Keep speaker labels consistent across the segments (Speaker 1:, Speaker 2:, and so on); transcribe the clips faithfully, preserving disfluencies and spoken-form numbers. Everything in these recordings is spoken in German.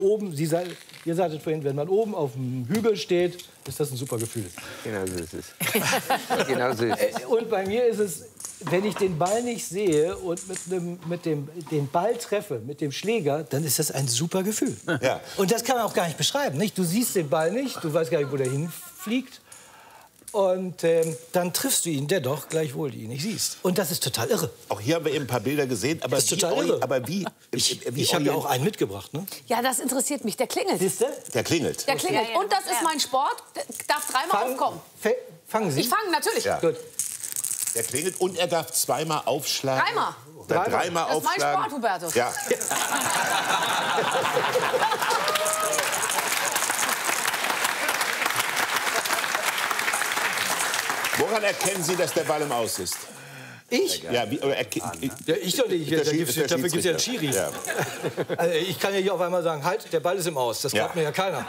Speaker 1: Oben, Sie seid, ihr sagtet vorhin, wenn man oben auf dem Hügel steht, ist das ein super Gefühl.
Speaker 2: Genau so ist es. Genau so ist es.
Speaker 1: Und bei mir ist es, wenn ich den Ball nicht sehe und mit, einem, mit dem den Ball treffe, mit dem Schläger, dann ist das ein super Gefühl.
Speaker 3: Ja.
Speaker 1: Und das kann man auch gar nicht beschreiben. Nicht? Du siehst den Ball nicht, du weißt gar nicht, wo der hinfliegt. Und ähm, dann triffst du ihn dennoch, gleichwohl du ihn nicht siehst. Und das ist total irre.
Speaker 3: Auch hier haben wir eben ein paar Bilder gesehen. Aber
Speaker 1: Das ist
Speaker 3: wie,
Speaker 1: total irre.
Speaker 3: Aber wie?
Speaker 1: Ich,
Speaker 3: wie
Speaker 1: ich habe ja auch einen mitgebracht. Ne?
Speaker 4: Ja, das interessiert mich. Der klingelt.
Speaker 1: Siehst du?
Speaker 3: Der klingelt.
Speaker 4: Der klingelt. Und das ist mein Sport. Der darf dreimal
Speaker 1: Fang,
Speaker 4: aufkommen.
Speaker 1: fe- fangen Sie.
Speaker 4: Ich fange natürlich.
Speaker 3: Ja.
Speaker 1: Gut.
Speaker 3: Der klingelt und er darf zweimal aufschlagen.
Speaker 4: Dreimal.
Speaker 3: Oder
Speaker 1: Dreimal.
Speaker 3: dreimal
Speaker 4: Das ist mein
Speaker 3: aufschlagen.
Speaker 4: Sport, Hubertus.
Speaker 3: Ja. Woran erkennen Sie, dass der Ball im Aus ist?
Speaker 1: Ich?
Speaker 3: Ja, wie, oder erke-
Speaker 1: Ja, ich doch nicht.
Speaker 3: Der
Speaker 1: Da
Speaker 3: Schi-
Speaker 1: gibt's,
Speaker 3: ist der
Speaker 1: dafür gibt es ja einen Schiri.
Speaker 3: Schiedsrichter. Ja.
Speaker 1: Also ich kann ja hier auf einmal sagen, halt, der Ball ist im Aus. Das glaubt
Speaker 3: Ja.
Speaker 1: mir ja keiner.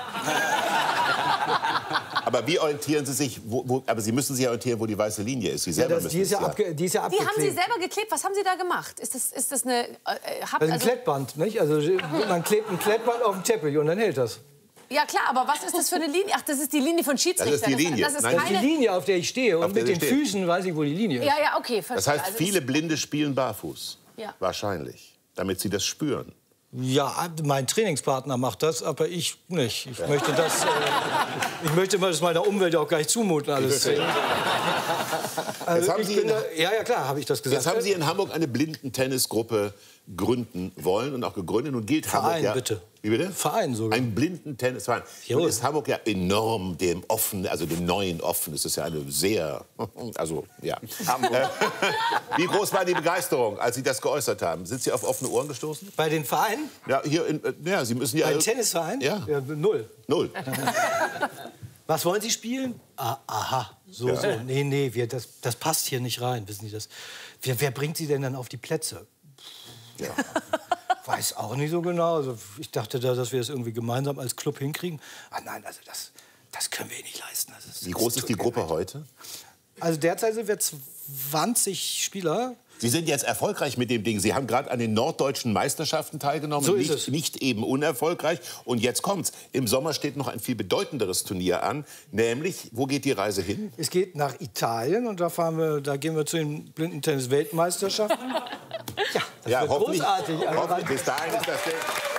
Speaker 3: Aber wie orientieren Sie sich? Wo, wo, aber Sie müssen sich orientieren, wo die weiße Linie ist. Sie
Speaker 1: Ja,
Speaker 3: selber
Speaker 1: das,
Speaker 3: müssen
Speaker 1: die, ist ja
Speaker 3: es
Speaker 1: abge, die ist ja
Speaker 4: Die
Speaker 1: abgeklebt.
Speaker 4: haben Sie selber geklebt. Was haben Sie da gemacht? Ist das, ist das eine... Äh, habt,
Speaker 1: Das ist ein
Speaker 4: also,
Speaker 1: Klettband, nicht? Also man klebt ein Klettband auf den Teppich und dann hält das.
Speaker 4: ja, klar, aber was ist das für eine Linie? Ach, das ist die Linie von Schiedsrichter.
Speaker 3: Das ist die Linie.
Speaker 4: Das, das ist
Speaker 3: Nein,
Speaker 1: Das ist die
Speaker 4: keine...
Speaker 1: Linie, auf der ich stehe. Und
Speaker 3: Auf der
Speaker 1: mit
Speaker 3: Sie
Speaker 1: den
Speaker 3: stehen.
Speaker 1: Füßen weiß ich, wo die Linie ist.
Speaker 4: Ja, ja, okay, verstehe.
Speaker 3: Das heißt,
Speaker 4: Also
Speaker 3: viele Blinde spielen barfuß.
Speaker 4: Ja.
Speaker 3: Wahrscheinlich. Damit sie das spüren.
Speaker 1: Ja, mein Trainingspartner macht das, aber ich nicht. Ich möchte das, äh, ich möchte das meiner Umwelt auch gar nicht zumuten, alles.
Speaker 3: Jetzt
Speaker 1: Also
Speaker 3: haben
Speaker 1: ich
Speaker 3: Sie
Speaker 1: bin
Speaker 3: in-
Speaker 1: da, ja, ja, klar, habe ich das gesagt.
Speaker 3: Jetzt haben Sie in Hamburg eine Blindentennisgruppe gründen wollen und auch gegründet. Nun gilt
Speaker 1: Verein,
Speaker 3: Hamburg ja...
Speaker 1: bitte.
Speaker 3: Wie bitte?
Speaker 1: Verein sogar.
Speaker 3: Ein Blindentennisverein. Nun
Speaker 1: Jawohl.
Speaker 3: ist Hamburg ja enorm dem Offen, also dem neuen Offen. Das ist ja eine sehr... Also, ja. Äh, Wie groß war die Begeisterung, als Sie das geäußert haben? Sind Sie auf offene Ohren gestoßen?
Speaker 1: Bei den Vereinen?
Speaker 3: Ja, hier in... äh, Ja, Sie müssen ja...
Speaker 1: Ein Tennisverein?
Speaker 3: Ja.
Speaker 1: Null.
Speaker 3: Null.
Speaker 1: Was wollen Sie spielen? Ah, aha, so,
Speaker 3: Ja.
Speaker 1: so. Nee, nee, wir, das, das passt hier nicht rein, wissen Sie das? Wer, wer bringt Sie denn dann auf die Plätze?
Speaker 3: Ja.
Speaker 1: Weiß auch nicht so genau. Also ich dachte, da, dass wir es irgendwie gemeinsam als Club hinkriegen. Ah nein, also das, das können wir eh nicht leisten. Das ist,
Speaker 3: Wie groß ist die Gruppe heute?
Speaker 1: Also derzeit sind wir zwanzig Spieler.
Speaker 3: Sie sind jetzt erfolgreich mit dem Ding. Sie haben gerade an den norddeutschen Meisterschaften teilgenommen.
Speaker 1: So ist
Speaker 3: nicht,
Speaker 1: es.
Speaker 3: nicht eben unerfolgreich. Und jetzt kommt's. Im Sommer steht noch ein viel bedeutenderes Turnier an. Nämlich, wo geht die Reise hin?
Speaker 1: Es geht nach Italien und da, fahren wir, da gehen wir zu den Blindentennis-Weltmeisterschaften. Ja, das wird
Speaker 3: hoffentlich,
Speaker 1: großartig. Aber
Speaker 3: hoffentlich. Bis dahin ist das Ding.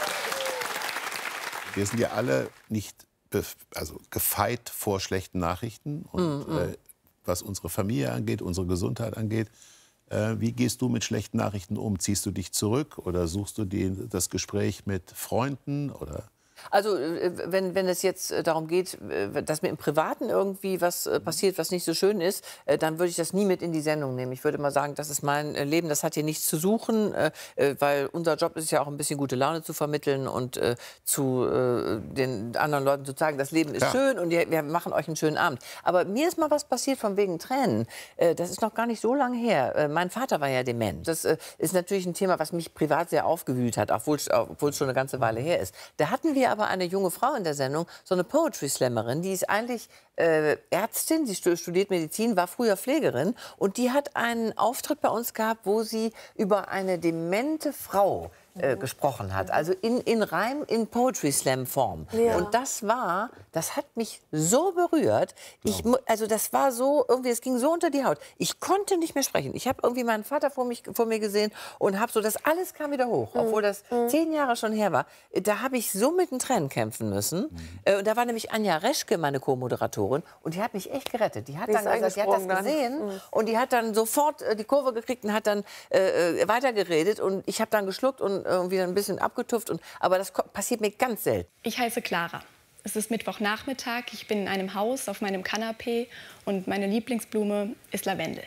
Speaker 3: Wir sind ja alle nicht bef- also gefeit vor schlechten Nachrichten. Und
Speaker 4: Mhm.
Speaker 3: äh, was unsere Familie angeht, unsere Gesundheit angeht, äh, wie gehst du mit schlechten Nachrichten um? Ziehst du dich zurück oder suchst du die, das Gespräch mit Freunden? Oder?
Speaker 5: Also äh, wenn, wenn es jetzt äh, darum geht, äh, dass mir im Privaten irgendwie was äh, passiert, was nicht so schön ist, äh, dann würde ich das nie mit in die Sendung nehmen. Ich würde mal sagen, das ist mein äh, Leben, das hat hier nichts zu suchen, äh, äh, weil unser Job ist ja auch ein bisschen gute Laune zu vermitteln und äh, zu äh, den anderen Leuten zu sagen, das Leben ist
Speaker 3: Ja.
Speaker 5: schön und wir, wir machen euch einen schönen Abend. Aber mir ist mal was passiert von wegen Tränen. Äh, das ist noch gar nicht so lange her. Äh, mein Vater war ja dement. Das äh, ist natürlich ein Thema, was mich privat sehr aufgewühlt hat, obwohl es schon eine ganze Weile her ist. Da hatten wir aber eine junge Frau in der Sendung, so eine Poetry-Slammerin, die ist eigentlich äh, Ärztin, sie studiert Medizin, war früher Pflegerin und die hat einen Auftritt bei uns gehabt, wo sie über eine demente Frau äh, gesprochen hat, also in, in Reim, in Poetry-Slam-Form.
Speaker 4: Ja.
Speaker 5: Und das war, das hat mich so berührt, ich, mu- also das war so, irgendwie, es ging so unter die Haut. Ich konnte nicht mehr sprechen. Ich habe irgendwie meinen Vater vor, mich, vor mir gesehen und habe so, das alles kam wieder hoch, obwohl das zehn Jahre schon her war. Da habe ich so mit den Tränen kämpfen müssen. Äh, Und da war nämlich Anja Reschke, meine Co-Moderatorin, und die hat mich echt gerettet. Die hat
Speaker 4: Die
Speaker 5: dann
Speaker 4: ist
Speaker 5: gesagt, die hat das
Speaker 4: eingesprungen dann.
Speaker 5: gesehen und die hat dann sofort äh, die Kurve gekriegt und hat dann äh, äh, weitergeredet und ich habe dann geschluckt und irgendwie ein bisschen abgetupft. Und, aber das ko- passiert mir ganz selten.
Speaker 6: Ich heiße Clara. Es ist Mittwochnachmittag, ich bin in einem Haus auf meinem Kanapee und meine Lieblingsblume ist Lavendel.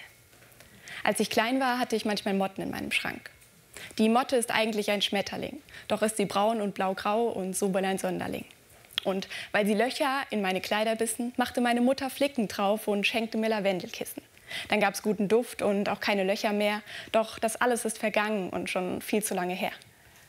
Speaker 6: Als ich klein war, hatte ich manchmal Motten in meinem Schrank. Die Motte ist eigentlich ein Schmetterling, doch ist sie braun und blau-grau und so wohl ein Sonderling. Und weil sie Löcher in meine Kleider bissen, machte meine Mutter Flicken drauf und schenkte mir Lavendelkissen. Dann gab es guten Duft und auch keine Löcher mehr, doch das alles ist vergangen und schon viel zu lange her.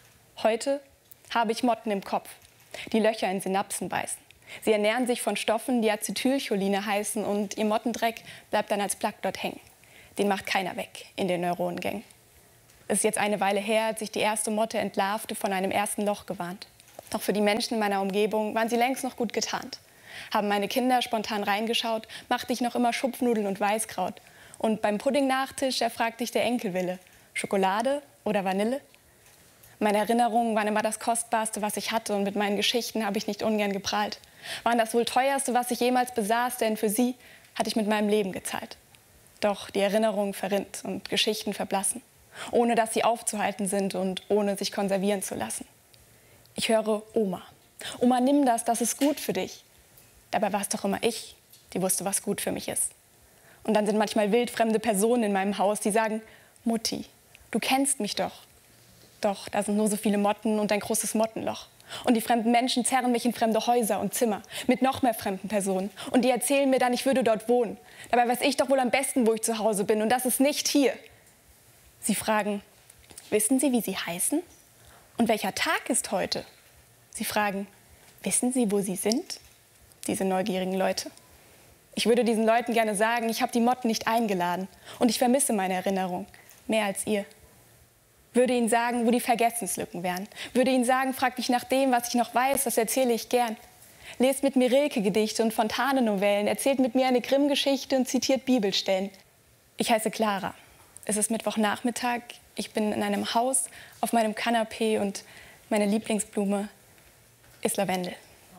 Speaker 6: Heute habe ich Motten im Kopf, die Löcher in Synapsen beißen. Sie ernähren sich von Stoffen, die Acetylcholine heißen und ihr Mottendreck bleibt dann als Plaque dort hängen. Den macht keiner weg in den Neuronengängen. Es ist jetzt eine Weile her, als sich die erste Motte entlarvte, von einem ersten Loch gewarnt. Doch für die Menschen in meiner Umgebung waren sie längst noch gut getarnt. Haben meine Kinder spontan reingeschaut, machte ich noch immer Schupfnudeln und Weißkraut. Und beim Pudding-Nachtisch erfragte ich der Enkelwille, Schokolade oder Vanille? Meine Erinnerungen waren immer das Kostbarste, was ich hatte, und mit meinen Geschichten habe ich nicht ungern geprahlt. Waren das wohl teuerste, was ich jemals besaß, denn für sie hatte ich mit meinem Leben gezahlt. Doch die Erinnerungen verrinnt und Geschichten verblassen, ohne dass sie aufzuhalten sind und ohne sich konservieren zu lassen. Ich höre Oma. Oma, nimm das, das ist gut für dich. Dabei war es doch immer ich, die wusste, was gut für mich ist. Und dann sind manchmal wildfremde Personen in meinem Haus, die sagen, Mutti, du kennst mich doch. Doch da sind nur so viele Motten und ein großes Mottenloch. Und die fremden Menschen zerren mich in fremde Häuser und Zimmer mit noch mehr fremden Personen. Und die erzählen mir dann, ich würde dort wohnen. Dabei weiß ich doch wohl am besten, wo ich zu Hause bin. Und das ist nicht hier. Sie fragen, wissen Sie, wie Sie heißen? Und welcher Tag ist heute? Sie fragen, wissen Sie, wo Sie sind? Diese neugierigen Leute. Ich würde diesen Leuten gerne sagen, ich habe die Motten nicht eingeladen. Und ich vermisse meine Erinnerung mehr als ihr. Würde ihnen sagen, wo die Vergessenslücken wären. Würde ihnen sagen, fragt mich nach dem, was ich noch weiß, das erzähle ich gern. Lest mit mir Rilke-Gedichte und Fontane-Novellen, erzählt mit mir eine Grimm-Geschichte und zitiert Bibelstellen. Ich heiße Clara. Es ist Mittwochnachmittag. Ich bin in einem Haus auf meinem Kanapee und meine Lieblingsblume ist Lavendel.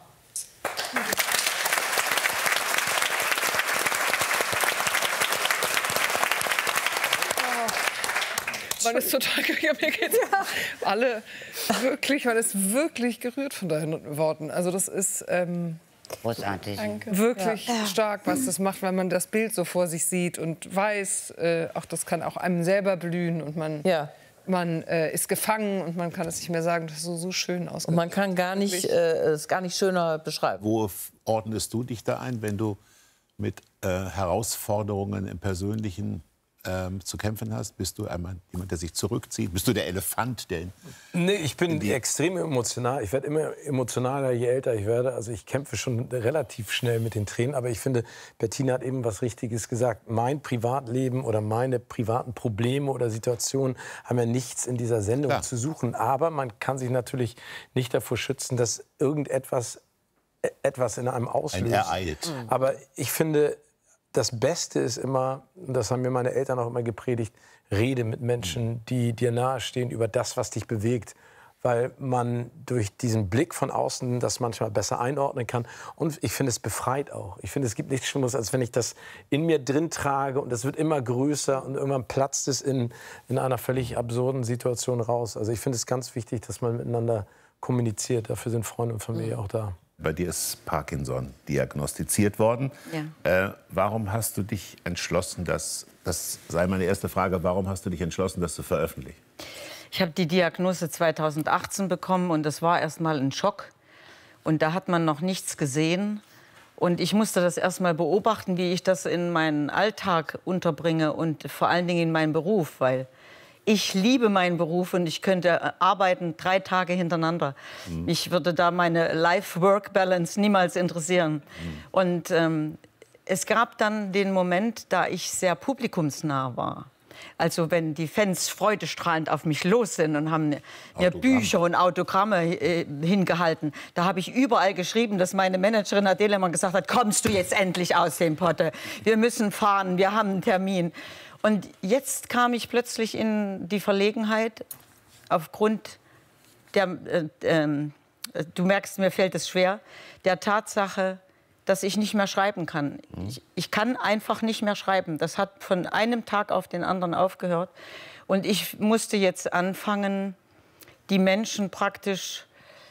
Speaker 7: Man ist total, ja, mir geht's ja. alle wirklich, man ist wirklich gerührt von deinen Worten. Also das ist ähm,
Speaker 8: großartig.
Speaker 7: Danke. Wirklich ja. stark, was das macht, weil man das Bild so vor sich sieht und weiß, äh, auch das kann auch einem selber blühen und man, ja. man äh, ist gefangen und man kann es nicht mehr sagen, das ist so, so schön aus.
Speaker 5: Und man kann gar nicht, äh, es gar nicht schöner beschreiben.
Speaker 3: Wo ordnest du dich da ein, wenn du mit äh, Herausforderungen im Persönlichen Ähm, zu kämpfen hast? Bist du einmal jemand, der sich zurückzieht? Bist du der Elefant, der... In,
Speaker 9: nee, ich bin extrem emotional. Ich werde immer emotionaler, je älter ich werde. Also ich kämpfe schon relativ schnell mit den Tränen. Aber ich finde, Bettina hat eben was Richtiges gesagt. Mein Privatleben oder meine privaten Probleme oder Situationen haben ja nichts in dieser Sendung ja. zu suchen. Aber man kann sich natürlich nicht davor schützen, dass irgendetwas etwas in einem auslöst.
Speaker 3: Ein ereilt.
Speaker 9: Aber ich finde, das Beste ist immer, und das haben mir meine Eltern auch immer gepredigt, rede mit Menschen, die dir nahestehen, über das, was dich bewegt. Weil man durch diesen Blick von außen das manchmal besser einordnen kann. Und ich finde, es befreit auch. Ich finde, es gibt nichts Schlimmeres, als wenn ich das in mir drin trage und es wird immer größer und irgendwann platzt es in, in einer völlig absurden Situation raus. Also ich finde es ganz wichtig, dass man miteinander kommuniziert. Dafür sind Freunde und Familie mhm. auch da.
Speaker 3: Bei dir ist Parkinson diagnostiziert worden. Ja. Äh, warum hast du dich entschlossen, das, das sei meine erste Frage, warum hast du dich entschlossen, das zu veröffentlichen?
Speaker 8: Ich habe die Diagnose zweitausendachtzehn bekommen und das war erst mal ein Schock. Und da hat man noch nichts gesehen. Und ich musste das erst mal beobachten, wie ich das in meinen Alltag unterbringe und vor allen Dingen in meinen Beruf, weil ich liebe meinen Beruf und ich könnte arbeiten drei Tage hintereinander. Mhm. Mich würde da meine Life-Work-Balance niemals interessieren. Mhm. Und ähm, es gab dann den Moment, da ich sehr publikumsnah war. Also wenn die Fans freudestrahlend auf mich los sind und haben mir Bücher und Autogramme äh, hingehalten. Da habe ich überall geschrieben, dass meine Managerin Adele immer gesagt hat, kommst du jetzt endlich aus dem Potte? Wir müssen fahren, wir haben einen Termin. Und jetzt kam ich plötzlich in die Verlegenheit, aufgrund der, äh, äh, du merkst, mir fällt es schwer, der Tatsache, dass ich nicht mehr schreiben kann. Ich, ich kann einfach nicht mehr schreiben. Das hat von einem Tag auf den anderen aufgehört. Und ich musste jetzt anfangen, die Menschen praktisch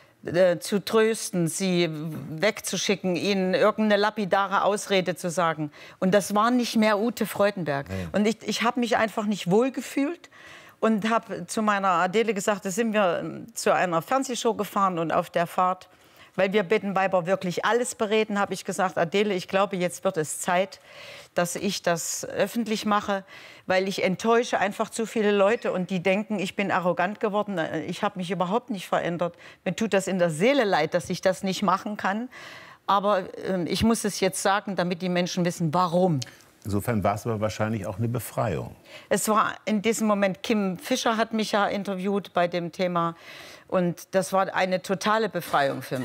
Speaker 8: äh, zu trösten, sie wegzuschicken, ihnen irgendeine lapidare Ausrede zu sagen. Und das war nicht mehr Ute Freudenberg. Nee. Und ich, ich habe mich einfach nicht wohlgefühlt und habe zu meiner Adele gesagt, da sind wir zu einer Fernsehshow gefahren und auf der Fahrt, weil wir Bettenweiber wirklich alles bereden, habe ich gesagt, Adele, ich glaube, jetzt wird es Zeit, dass ich das öffentlich mache, weil ich enttäusche einfach zu viele Leute und die denken, ich bin arrogant geworden. Ich habe mich überhaupt nicht verändert. Mir tut das in der Seele leid, dass ich das nicht machen kann. Aber äh, ich muss es jetzt sagen, damit die Menschen wissen, warum.
Speaker 3: Insofern war es aber wahrscheinlich auch eine Befreiung.
Speaker 8: Es war in diesem Moment, Kim Fischer hat mich ja interviewt bei dem Thema. Und das war eine totale Befreiung für mich.